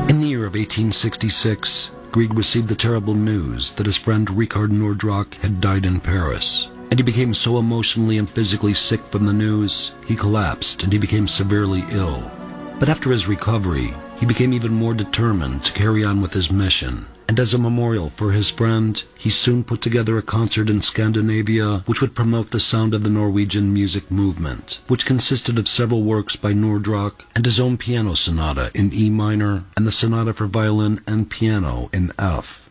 In the year of 1866, Grieg received the terrible news that his friend Richard Nordrock had died in Paris, and he became so emotionally and physically sick from the news, he collapsed and he became severely ill. But after his recovery, he became even more determined to carry on with his mission, and as a memorial for his friend, he soon put together a concert in Scandinavia which would promote the sound of the Norwegian music movement, which consisted of several works by Nordrock and his own piano sonata in E minor and the sonata for violin and piano in F.